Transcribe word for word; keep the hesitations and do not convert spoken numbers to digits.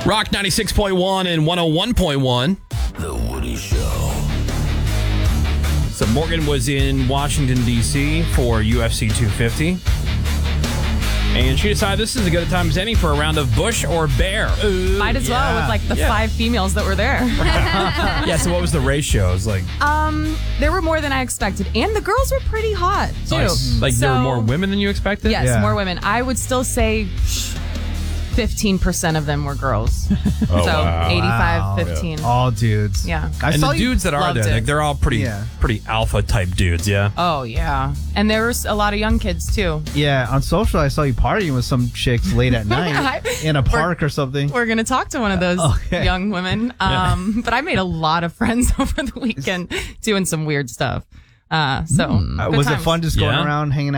Rock ninety-six point one and one oh one point one. The Woody Show. So Morgan was in Washington, D C for U F C two fifty. And she decided this is as good a time as any for a round of Bush or Bear. Ooh, Might as yeah. well with like the Yeah. five females that were there. Yeah, so what was the ratio? It was like, Um, there were more than I expected, and the girls were pretty hot too. nice. Like there were So- more women than you expected? Yes, Yeah. more women. I would still say fifteen percent of them were girls. Oh, so wow. eighty-five, Wow. fifteen. All dudes. Yeah. I And saw the you. dudes that are loved there, it. like, they're all pretty Yeah. pretty alpha type dudes, yeah? Oh, yeah. And there was a lot of young kids too. Yeah, on social, I saw you partying with some chicks late at night in a park or something. We're going to talk to one of those Okay. young women. Um, But I made a lot of friends over the weekend doing some weird stuff. Uh, so Uh, good was it times. fun just going Yeah. around hanging out?